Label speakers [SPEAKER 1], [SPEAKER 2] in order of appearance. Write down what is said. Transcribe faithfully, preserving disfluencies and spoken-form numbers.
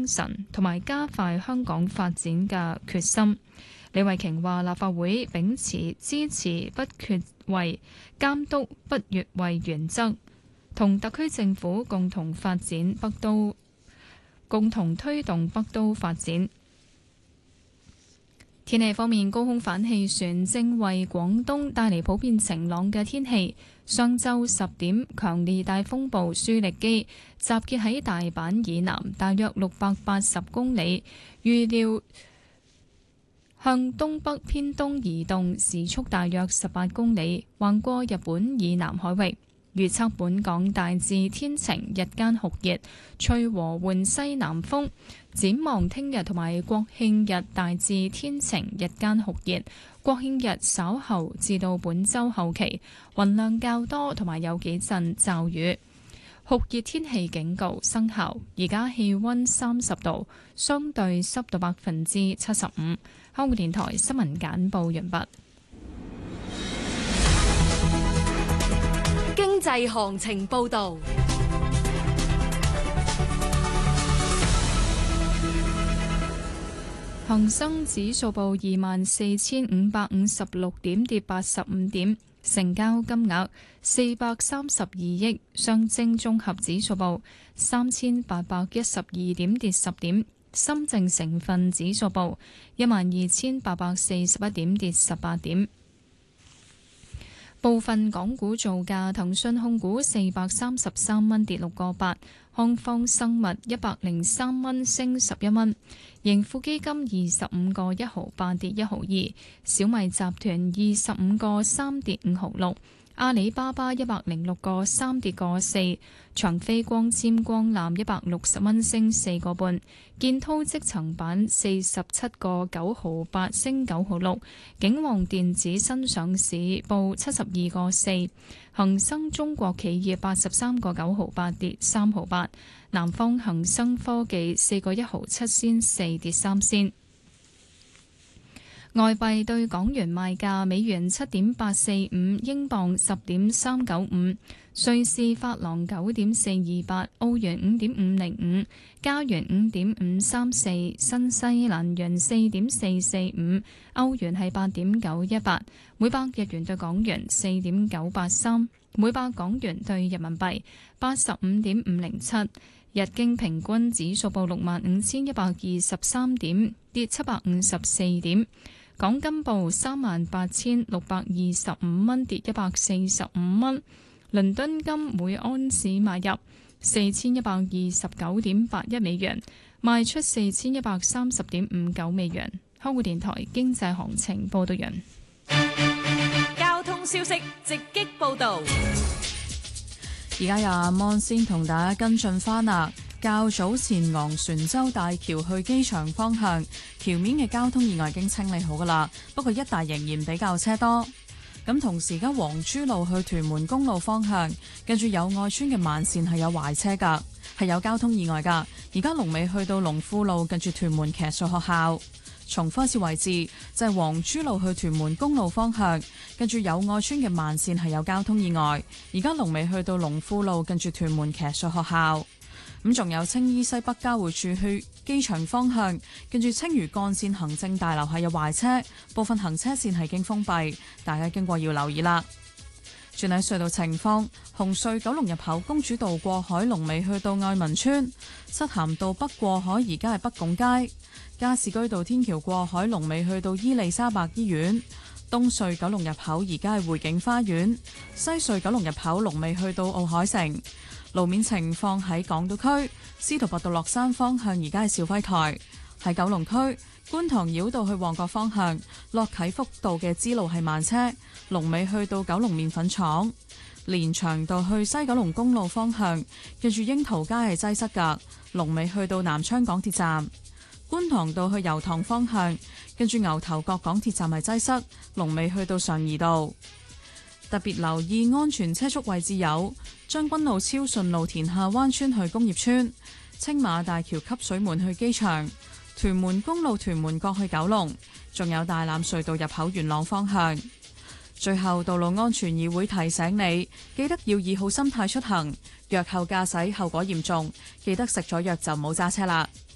[SPEAKER 1] 神同埋加快香港發展嘅決心。李慧瓊話：立法會秉持支持不缺位、監督不越位原則，同特區政府共同發展北都，共同推動北都發展。天氣方面，高空反氣旋正為廣東帶嚟普遍晴朗嘅天氣。上晝十點，強烈大風暴舒力基集結喺大阪以南大約六百八十公里，預料向東北偏東移動，時速大約十八公里，橫過日本以南海域。預測本港大致天晴，日間酷熱，吹和緩西南風。展望聽日同埋國慶日大致天晴，日間酷熱。國慶日稍後至到本週後期，雲量較多，同埋有幾陣驟雨。酷熱天氣警告生效。而家氣溫三十度，相對濕度百分之七十五。香港電台新聞簡報完畢。
[SPEAKER 2] 經濟行情報道。
[SPEAKER 1] 恒生指數報二萬四千五百五十六點，跌八十五點，成交金額四百三十二億。上證綜合指數報三千八百一十二點，跌十點。深證成分指數報一萬二千八百四十一點，跌十八點。部分港股造價：騰訊控股四百三十三蚊，跌六個八；康方生物一百零三蚊，升十一蚊；盈富基金二十五個一毫八，跌一毫二；小米集團二十五個三，跌五毫六；阿里巴巴一百零六個三，跌個四；長飛光纖光纜一百六十蚊，升四個半；建滔積層板四十七個九毫八，升九毫六；景旺電子新上市報七十二個四；恒生中國企業八十三個九毫八，跌三毫八；南方恒生科技四個一毫七仙四，跌三仙。外幣對港元賣價：美元七點八四五，英鎊十點三九五，瑞士法郎九點四二八，澳元五點五零五，加元五點五三四，新西蘭元四點四四五，歐元係八點九一八，每百日元對港元四點九八三，每百港元對人民幣八十五點五零七。日經平均指數報六萬五千一百二十三點，跌七百五十四點。港金報三萬八千六百二十五蚊，跌一百四十五蚊。倫敦金每安士買入四千一百二十九點八一美元，賣出四千一百三十點五九美元。香港電台經濟行情報道人。
[SPEAKER 2] 交通消息直擊報道。
[SPEAKER 3] 而家由阿 Mon 先同大家跟進翻啦。較早前昂船洲大橋去機場方向橋面嘅交通意外已經清理好噶啦，不過一帶仍然比較車多。咁同時而家黃珠路去屯門公路方向，跟住友愛村嘅慢線係有壞車噶，係有交通意外噶。而家龍尾去到龍富路，跟住屯門騎術學校。重複一次位置就係黃珠路去屯門公路方向，跟住友愛村嘅慢線係有交通意外。而家龍尾去到龍富路，跟住屯門騎術學校。咁仲有青衣西北交匯處去機場方向，跟住青嶼幹線行政大樓係有壞車，部分行車線係已經封閉，大家經過要留意啦。轉喺隧道情況，紅隧九龍入口公主道過海龍尾去到愛民村，漆咸道北過海而家係北拱街，加士居道天橋過海龍尾去到伊利沙伯醫院，東隧九龍入口而家係匯景花園，西隧九龍入口龍尾去到奧海城。路面情況喺港島區，司徒拔道落山方向而家係肇輝台；喺九龍區，觀塘繞道去旺角方向，落啟福道嘅支路係慢車，龍尾去到九龍麵粉廠；連翔道去西九龍公路方向，跟住櫻桃街係擠塞㗎，龍尾去到南昌港鐵站；觀塘道去油塘方向，跟住牛頭角港鐵站係擠塞，龍尾去到常怡道。特別留意安全車速位置有將軍澳超順路田下灣村去工業村、青馬大橋汲水門去機場、屯門公路屯門角去九龍，仲有大欖隧道入口元朗方向。最後，道路安全議會提醒你，記得要以好心態出行，藥後駕駛後果嚴重，記得食咗藥就唔好揸車啦。